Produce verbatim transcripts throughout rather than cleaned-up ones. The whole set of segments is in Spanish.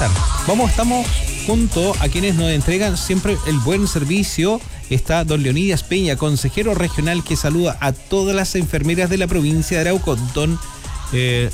estar. Vamos, estamos junto a quienes nos entregan siempre el buen servicio. Está don Leonidas Peña, consejero regional, que saluda a todas las enfermeras de la provincia de Arauco. Don, eh,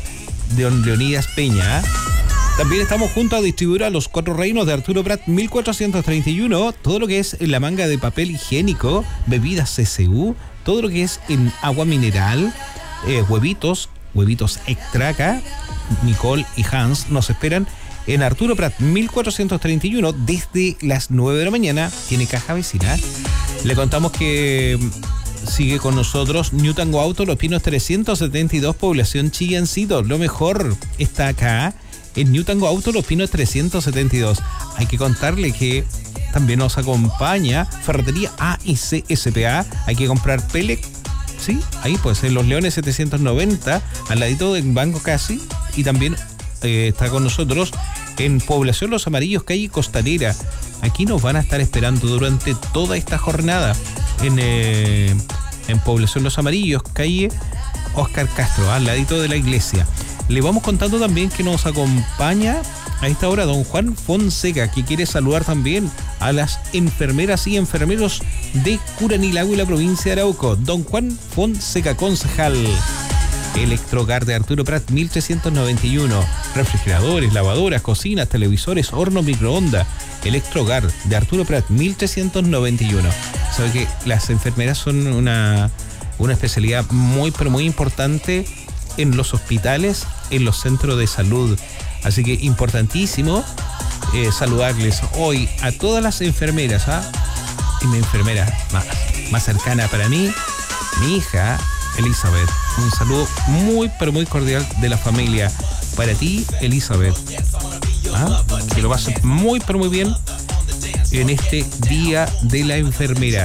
don Leonidas Peña. ¿eh? También estamos junto a distribuidora Los Cuatro Reinos de Arturo Prat mil cuatrocientos treinta y uno. Todo lo que es en la manga de papel higiénico, bebidas C C U, todo lo que es en agua mineral, eh, huevitos, huevitos extra acá. Nicole y Hans nos esperan en Arturo Prat mil cuatrocientos treinta y uno desde las nueve de la mañana. Tiene caja vecina. Le contamos que sigue con nosotros Newtango Auto, Los Pinos trescientos setenta y dos, población Chillancito. Lo mejor está acá en Newtango Auto, Los Pinos trescientos setenta y dos. Hay que contarle que también nos acompaña Ferretería A y C S P A. Hay que comprar pellet, sí, ahí pues en Los Leones setecientos noventa, al ladito del banco casi. Y también eh, está con nosotros en Población Los Amarillos, calle Costanera. Aquí nos van a estar esperando durante toda esta jornada en, eh, en Población Los Amarillos, calle Oscar Castro, al ladito de la iglesia. Le vamos contando también que nos acompaña a esta hora don Juan Fonseca, que quiere saludar también a las enfermeras y enfermeros de Curanilagua y la provincia de Arauco. Don Juan Fonseca, concejal. Electrogar de Arturo Prat mil trescientos noventa y uno. Refrigeradores, lavadoras, cocinas, televisores, horno, microondas. Electrogar de Arturo Prat mil trescientos noventa y uno. Sabe que las enfermeras son una, una especialidad muy, pero muy importante en los hospitales, en los centros de salud. Así que importantísimo eh, saludarles hoy a todas las enfermeras. ¿ah? Y mi enfermera más, más cercana para mí, mi hija Elizabeth. Un saludo muy, pero muy cordial de la familia para ti, Elizabeth. ¿Ah? Que lo pases muy, pero muy bien en este Día de la Enfermera.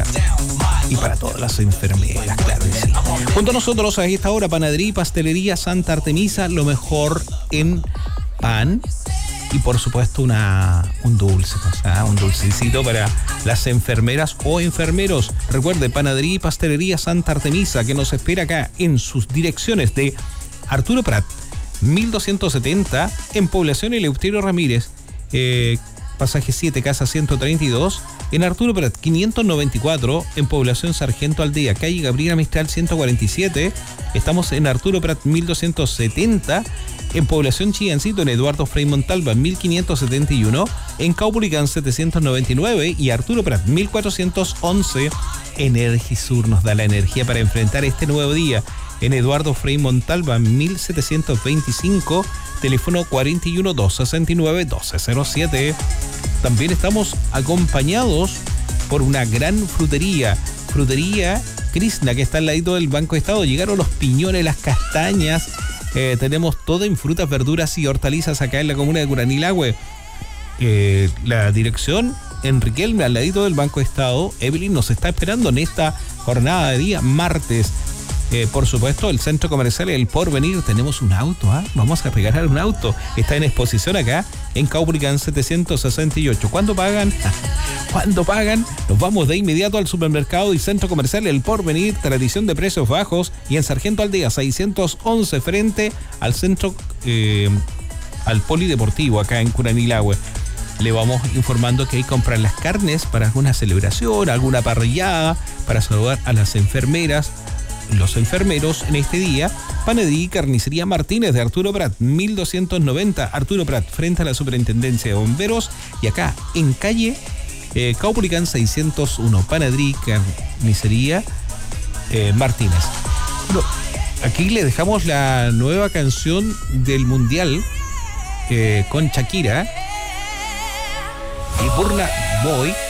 Y para todas las enfermeras, claro que sí. Junto a nosotros a esta hora, Panadería y Pastelería Santa Artemisa, lo mejor en pan. Y por supuesto una un dulce, o sea, un dulcecito para las enfermeras o enfermeros. Recuerde, Panadería y Pastelería Santa Artemisa, que nos espera acá en sus direcciones de Arturo Prat mil doscientos setenta, en Población Eleuterio Ramírez, eh, pasaje siete, casa ciento treinta y dos, en Arturo Prat quinientos noventa y cuatro, en Población Sargento Aldea, calle Gabriela Mistral ciento cuarenta y siete. Estamos en Arturo Prat mil doscientos setenta, en Población Chillancito, en Eduardo Frei Montalva mil quinientos setenta y uno, en Caupolicán setecientos noventa y nueve y Arturo Prat mil cuatrocientos once. Energisur nos da la energía para enfrentar este nuevo día. En Eduardo Frei Montalva mil setecientos veinticinco, teléfono cuarenta y uno, doscientos sesenta y nueve, doce cero siete. También estamos acompañados por una gran frutería, Frutería Krishna, que está al ladito del Banco de Estado. Llegaron los piñones, las castañas, eh, tenemos todo en frutas, verduras y hortalizas acá en la comuna de Curanilagua. Eh, la dirección en Riquelme, al ladito del Banco de Estado. Evelyn nos está esperando en esta jornada de día martes. Eh, por supuesto, el Centro Comercial El Porvenir, tenemos un auto, ¿ah? ¿eh? Vamos a regalar un auto. Está en exposición acá en Caupolicán setecientos sesenta y ocho. ¿Cuándo pagan? ¿Cuándo pagan? Nos vamos de inmediato al supermercado y Centro Comercial El Porvenir, tradición de precios bajos, y en Sargento Aldea seiscientos once, frente al centro, eh, al polideportivo acá en Curanilagua. Le vamos informando que hay que comprar las carnes para alguna celebración, alguna parrillada, para saludar a las enfermeras, los enfermeros en este día. Panadería y Carnicería Martínez de Arturo Prat mil doscientos noventa, Arturo Prat, frente a la Superintendencia de Bomberos, y acá en calle eh, Caupolicán seiscientos uno, Panadería y Carnicería eh, Martínez. Bueno, aquí le dejamos la nueva canción del Mundial eh, con Shakira y Burna Boy.